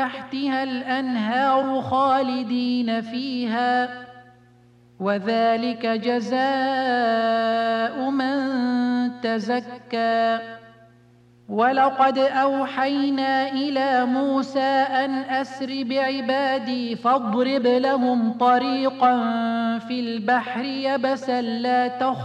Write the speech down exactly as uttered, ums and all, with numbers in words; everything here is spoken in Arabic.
تحتها الأنهار خالدين فيها وذلك جزاء من تزكى. ولقد أوحينا إلى موسى أن أسر بعبادي فاضرب لهم طريقا في البحر يبسا لا تخاف